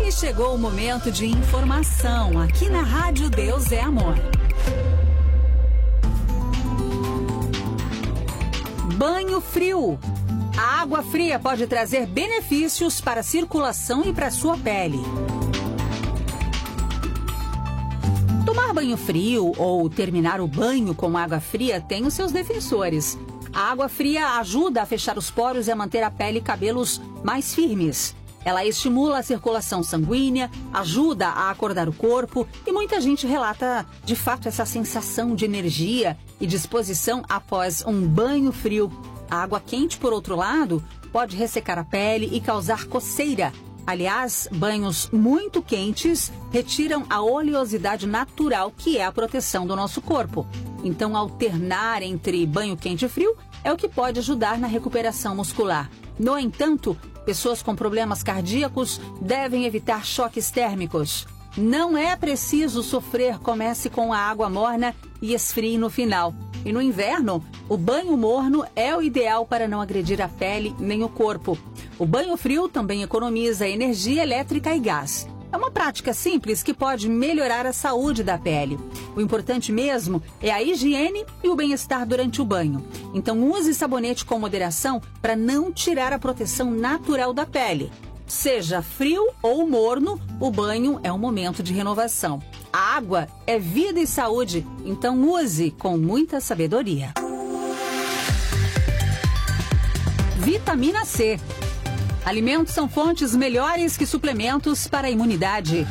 E chegou o momento de informação aqui na Rádio Deus é Amor. Banho frio. A água fria pode trazer benefícios para a circulação e para a sua pele. Tomar banho frio ou terminar o banho com água fria tem os seus defensores. A água fria ajuda a fechar os poros e a manter a pele e cabelos mais firmes. Ela estimula a circulação sanguínea, ajuda a acordar o corpo e muita gente relata, de fato, essa sensação de energia e disposição após um banho frio. A água quente, por outro lado, pode ressecar a pele e causar coceira. Aliás, banhos muito quentes retiram a oleosidade natural, que é a proteção do nosso corpo. Então, alternar entre banho quente e frio é o que pode ajudar na recuperação muscular. No entanto, pessoas com problemas cardíacos devem evitar choques térmicos. Não é preciso sofrer, comece com a água morna e esfrie no final. E no inverno, o banho morno é o ideal para não agredir a pele nem o corpo. O banho frio também economiza energia elétrica e gás. É uma prática simples que pode melhorar a saúde da pele. O importante mesmo é a higiene e o bem-estar durante o banho. Então use sabonete com moderação para não tirar a proteção natural da pele. Seja frio ou morno, o banho é um momento de renovação. A água é vida e saúde, então use com muita sabedoria. Vitamina C. Alimentos são fontes melhores que suplementos para a imunidade.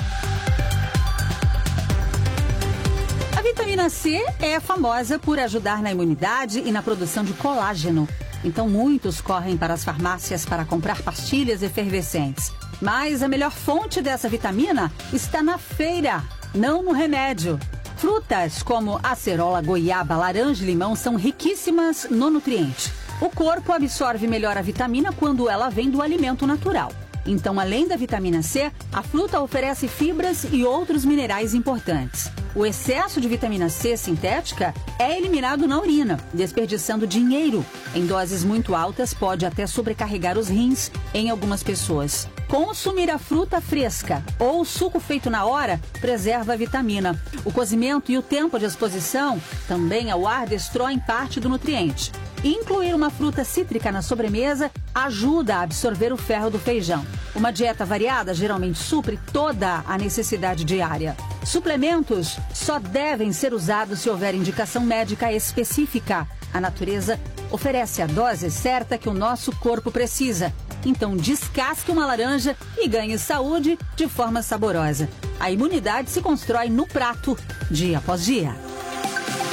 A vitamina C é famosa por ajudar na imunidade e na produção de colágeno. Então muitos correm para as farmácias para comprar pastilhas efervescentes. Mas a melhor fonte dessa vitamina está na feira, não no remédio. Frutas como acerola, goiaba, laranja e limão são riquíssimas no nutriente. O corpo absorve melhor a vitamina quando ela vem do alimento natural. Então, além da vitamina C, a fruta oferece fibras e outros minerais importantes. O excesso de vitamina C sintética é eliminado na urina, desperdiçando dinheiro. Em doses muito altas, pode até sobrecarregar os rins em algumas pessoas. Consumir a fruta fresca ou o suco feito na hora preserva a vitamina. O cozimento e o tempo de exposição também ao ar destroem parte do nutriente. Incluir uma fruta cítrica na sobremesa ajuda a absorver o ferro do feijão. Uma dieta variada geralmente supre toda a necessidade diária. Suplementos só devem ser usados se houver indicação médica específica. A natureza oferece a dose certa que o nosso corpo precisa. Então descasque uma laranja e ganhe saúde de forma saborosa. A imunidade se constrói no prato, dia após dia.